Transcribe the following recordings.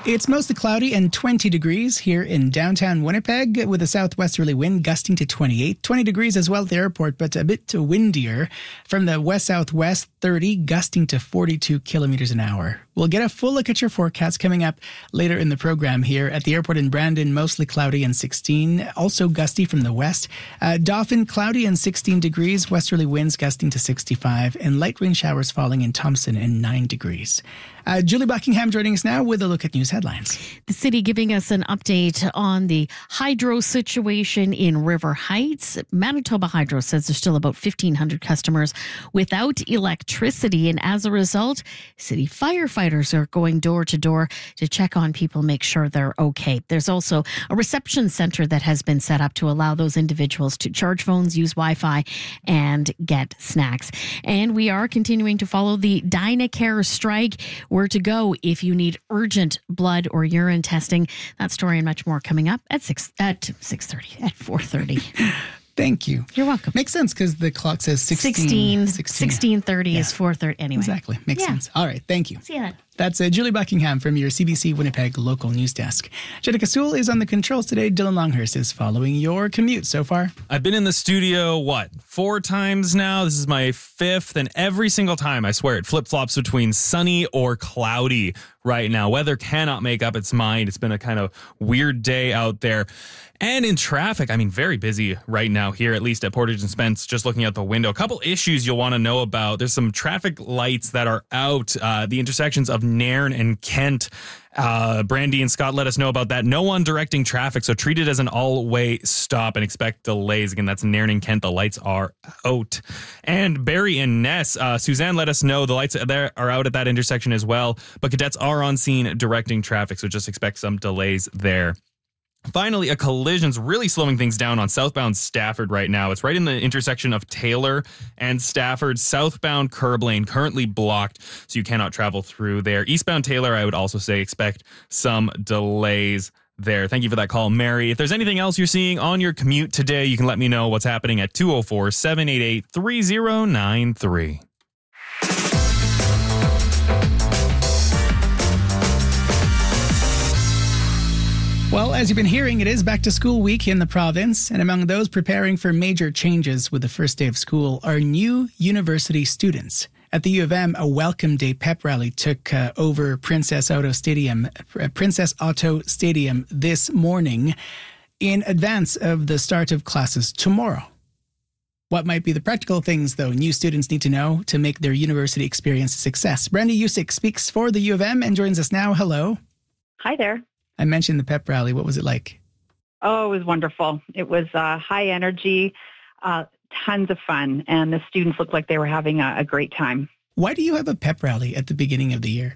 It's mostly cloudy and 20 degrees here in downtown Winnipeg with a southwesterly wind gusting to 28. 20 degrees as well at the airport, but a bit windier. From the west-southwest, 30, gusting to 42 kilometers an hour. We'll get a full look at your forecast coming up later in the program here. At the airport in Brandon, mostly cloudy and 16. Also gusty from the west. Dauphin, cloudy and 16 degrees. Westerly winds gusting to 65. And light rain showers falling in Thompson and 9 degrees. Julie Buckingham joining us now with a look at news headlines. The city giving us an update on the hydro situation in River Heights. Manitoba Hydro says there's still about 1,500 customers without electricity. And as a result, city firefighters are going door to door to check on people, make sure they're okay. There's also a reception center that has been set up to allow those individuals to charge phones, use Wi-Fi, and get snacks. And we are continuing to follow the Dynacare strike. Where to go if you need urgent blood or urine testing. That story and much more coming up at 4:30. Thank you. You're welcome. Makes sense because the clock says 16:30 is 4:30 anyway. Exactly. Makes sense. All right. Thank you. See you then. That's Julie Buckingham from your CBC Winnipeg local news desk. Jenica Sewell is on the controls today. Dylan Longhurst is following your commute so far. I've been in the studio, 4 times now? This is my 5th, and every single time, I swear, it flip-flops between sunny or cloudy right now. Weather cannot make up its mind. It's been a kind of weird day out there. And in traffic, very very right now here, at least at Portage and Spence, just looking out the window. A couple issues you'll want to know about. There's some traffic lights that are out, the intersections of Nairn and Kent. Brandy and Scott let us know about that. No one directing traffic, so treat it as an all-way stop and expect delays. Again, that's Nairn and Kent. The lights are out. And Barrie and Ness, Suzanne let us know the lights there are out at that intersection as well, but cadets are on scene directing traffic, so just expect some delays there. Finally, a collision's really slowing things down on southbound Stafford right now. It's right in the intersection of Taylor and Stafford. Southbound curb lane currently blocked, so you cannot travel through there. Eastbound Taylor, I would also say expect some delays there. Thank you for that call, Mary. If there's anything else you're seeing on your commute today, you can let me know what's happening at 204-788-3093. Well, as you've been hearing, it is back to school week in the province, and among those preparing for major changes with the first day of school are new university students. At the U of M, a Welcome Day pep rally took over Princess Auto Stadium this morning in advance of the start of classes tomorrow. What might be the practical things, though, new students need to know to make their university experience a success? Brandy Usick speaks for the U of M and joins us now. Hello. Hi there. I mentioned the pep rally. What was it like? Oh, it was wonderful. It was high energy, tons of fun, and the students looked like they were having a great time. Why do you have a pep rally at the beginning of the year?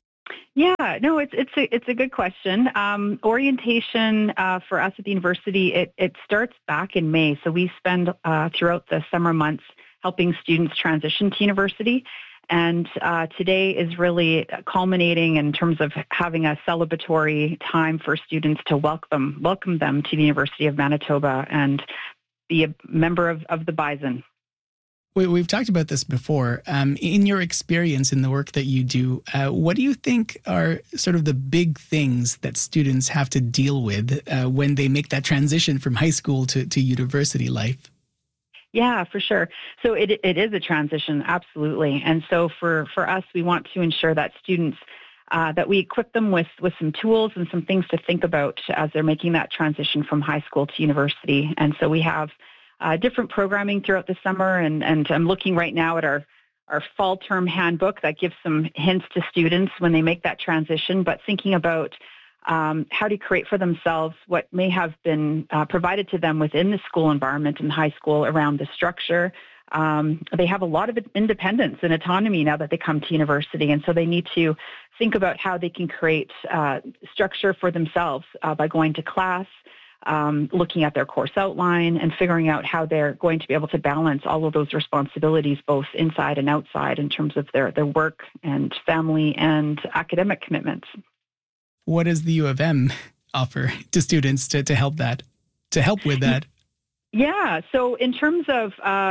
Yeah, no, it's a good question. Orientation for us at the university, it starts back in May. So we spend throughout the summer months helping students transition to university. And today is really culminating in terms of having a celebratory time for students to welcome them to the University of Manitoba and be a member of the Bison. We've talked about this before. In your experience in the work that you do, what do you think are sort of the big things that students have to deal with when they make that transition from high school to university life? Yeah, for sure. So it is a transition, absolutely. And so for us, we want to ensure that students, that we equip them with some tools and some things to think about as they're making that transition from high school to university. And so we have different programming throughout the summer, and I'm looking right now at our fall term handbook that gives some hints to students when they make that transition, but thinking about how to create for themselves what may have been provided to them within the school environment in high school around the structure. They have a lot of independence and autonomy now that they come to university, and so they need to think about how they can create structure for themselves by going to class, looking at their course outline, and figuring out how they're going to be able to balance all of those responsibilities both inside and outside in terms of their work and family and academic commitments. What does the U of M offer to students to help with that? Yeah, so in terms of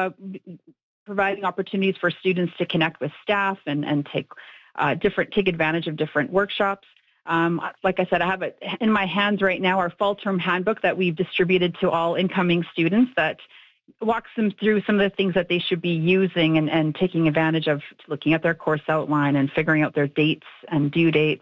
providing opportunities for students to connect with staff and take advantage of different workshops, Like I said, I have it in my hands right now, our fall term handbook that we've distributed to all incoming students that walks them through some of the things that they should be using and taking advantage of, looking at their course outline and figuring out their dates and due dates.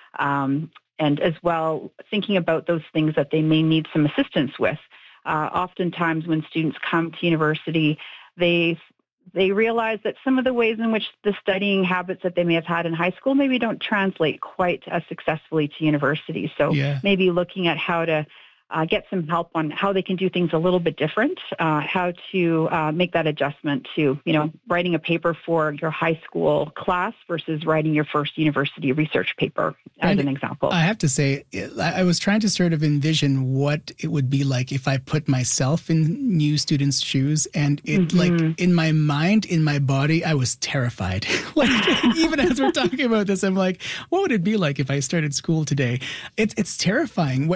And as well, thinking about those things that they may need some assistance with. Oftentimes when students come to university, they realize that some of the ways in which the studying habits that they may have had in high school maybe don't translate quite as successfully to university. So maybe looking at how to get some help on how they can do things a little bit different, how to make that adjustment to, writing a paper for your high school class versus writing your first university research paper, as an example. I have to say, I was trying to sort of envision what it would be like if I put myself in new students' shoes, and it like in my mind, in my body, I was terrified. Like even as we're talking about this, I'm like, what would it be like if I started school today? It's terrifying.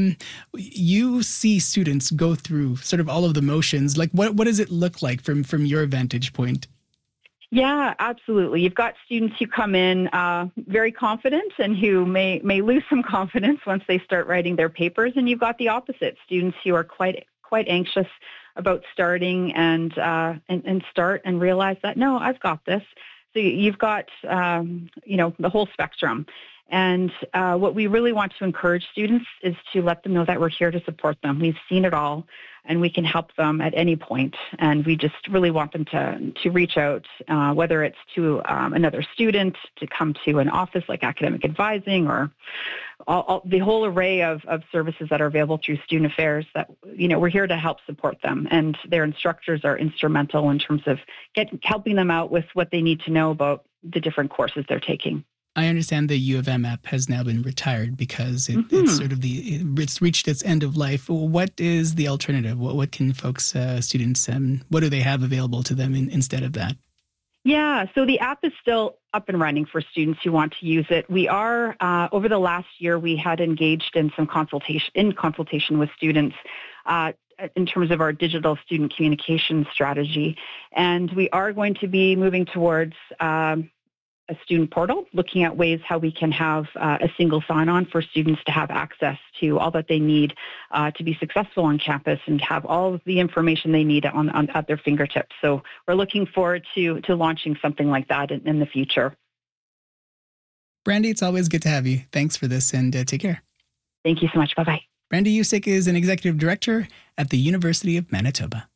You see students go through sort of all of the motions. Like what does it look like from your vantage point? Yeah, absolutely. You've got students who come in very confident and who may lose some confidence once they start writing their papers. And you've got the opposite, students who are quite anxious about starting and start and realize that, no, I've got this. So you've got, the whole spectrum. And what we really want to encourage students is to let them know that we're here to support them. We've seen it all, and we can help them at any point. And we just really want them to reach out, whether it's to another student, to come to an office like academic advising, or all the whole array of services that are available through student affairs. That we're here to help support them, and their instructors are instrumental in terms of helping them out with what they need to know about the different courses they're taking. I understand the U of M app has now been retired because it's sort of it's reached its end of life. What is the alternative? What can folks, students, what do they have available to them instead of that? Yeah, so the app is still up and running for students who want to use it. We are, over the last year, we had engaged in some consultation with students in terms of our digital student communication strategy. And we are going to be moving towards a student portal, looking at ways how we can have a single sign-on for students to have access to all that they need to be successful on campus and have all of the information they need at their fingertips. So we're looking forward to launching something like that in the future. Brandy, it's always good to have you. Thanks for this, and take care. Thank you so much. Bye-bye. Brandy Usick is an executive director at the University of Manitoba.